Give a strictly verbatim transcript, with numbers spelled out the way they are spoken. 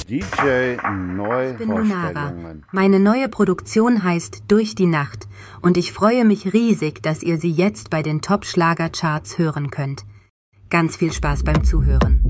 D J Ich bin Lunara. Neuvorstellungen. Meine neue Produktion heißt Durch die Nacht und ich freue mich riesig, dass ihr sie jetzt bei den Top-Schlager-Charts hören könnt. Ganz viel Spaß beim Zuhören.